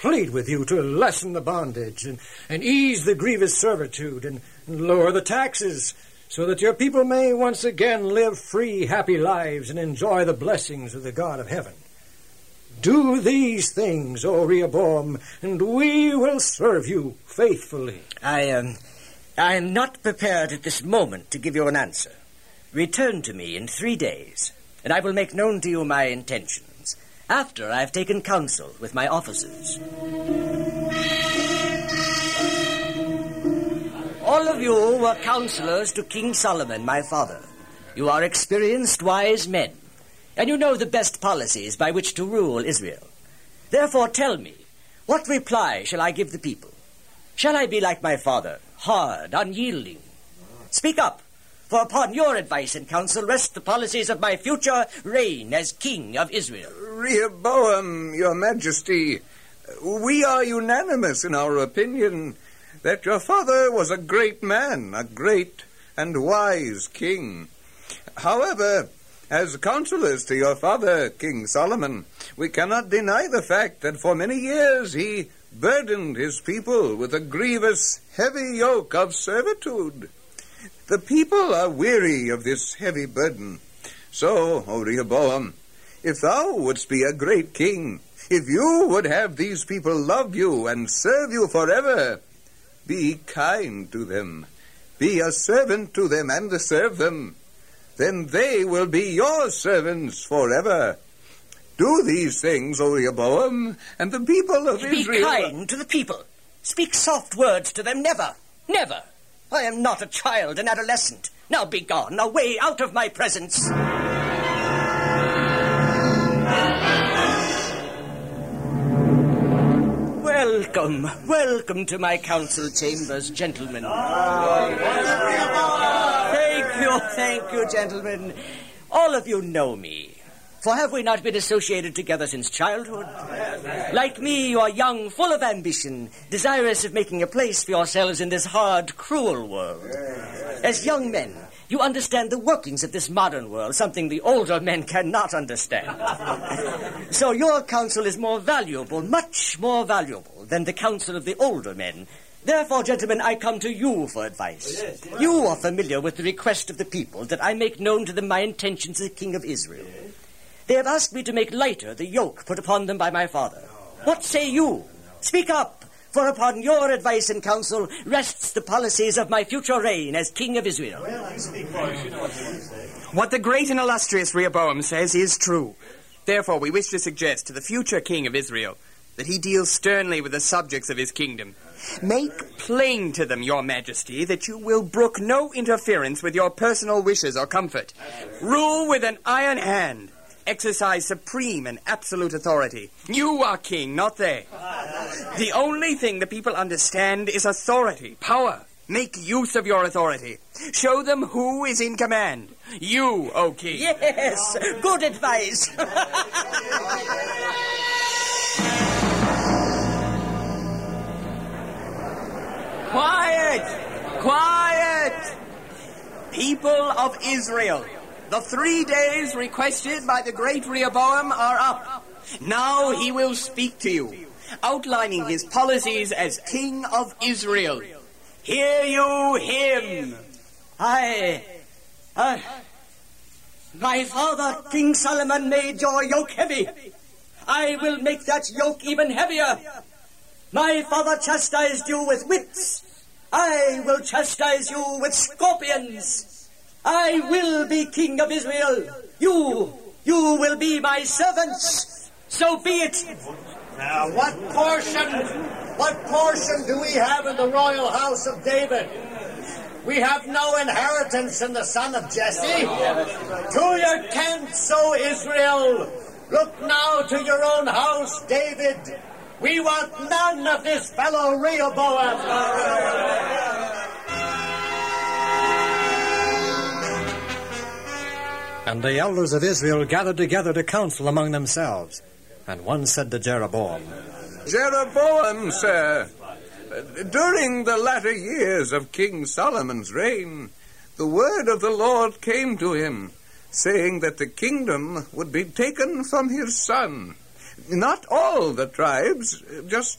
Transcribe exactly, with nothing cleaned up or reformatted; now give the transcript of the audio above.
plead with you to lessen the bondage and, and ease the grievous servitude and, and lower the taxes, so that your people may once again live free, happy lives and enjoy the blessings of the God of heaven. Do these things, O Rehoboam, and we will serve you faithfully. I am, um, I am not prepared at this moment to give you an answer. Return to me in three days, and I will make known to you my intentions, after I have taken counsel with my officers. All of you were counselors to King Solomon, my father. You are experienced, wise men, and you know the best policies by which to rule Israel. Therefore tell me, what reply shall I give the people? Shall I be like my father, hard, unyielding? Speak up, for upon your advice and counsel rest the policies of my future reign as king of Israel. Rehoboam, your majesty, we are unanimous in our opinion that your father was a great man, a great and wise king. However, as counselors to your father, King Solomon, we cannot deny the fact that for many years he burdened his people with a grievous, heavy yoke of servitude. The people are weary of this heavy burden. So, O Rehoboam, if thou wouldst be a great king, if you would have these people love you and serve you forever, be kind to them, be a servant to them and serve them. Then they will be your servants forever. Do these things, O Rehoboam, and the people of be Israel... Be kind to the people. Speak soft words to them. Never, never. I am not a child, an adolescent. Now be gone, away, out of my presence. Welcome, welcome to my council chambers, gentlemen. Thank you, thank you, gentlemen. All of you know me. For have we not been associated together since childhood? Like me, you are young, full of ambition, desirous of making a place for yourselves in this hard, cruel world. As young men, you understand the workings of this modern world, something the older men cannot understand. So your counsel is more valuable, much more valuable than the counsel of the older men. Therefore, gentlemen, I come to you for advice. Yes, yes. You are familiar with the request of the people that I make known to them my intentions as king of Israel. Yes. They have asked me to make lighter the yoke put upon them by my father. What say you? Speak up, for upon your advice and counsel rests the policies of my future reign as king of Israel. Well, I speak for you. What the great and illustrious Rehoboam says is true. Therefore, we wish to suggest to the future king of Israel that he deals sternly with the subjects of his kingdom. Make plain to them, your majesty, that you will brook no interference with your personal wishes or comfort. Rule with an iron hand. Exercise supreme and absolute authority. You are king, not they. The only thing the people understand is authority, power. Make use of your authority. Show them who is in command. You, O king. Yes, good advice. Quiet! Quiet! People of Israel, the three days requested by the great Rehoboam are up. Now he will speak to you, outlining his policies as king of Israel. Hear you him. I, I, my father, King Solomon, made your yoke heavy. I will make that yoke even heavier. My father chastised you with whips. I will chastise you with scorpions. I will be king of Israel. You, you will be my servants. So be it. Now, what portion, what portion do we have in the royal house of David? We have no inheritance in the son of Jesse. To your tents, O Israel. Look now to your own house, David. We want none of this fellow Rehoboam. And the elders of Israel gathered together to counsel among themselves. And one said to Jeroboam, Jeroboam, sir, during the latter years of King Solomon's reign, the word of the Lord came to him, saying that the kingdom would be taken from his son. Not all the tribes, just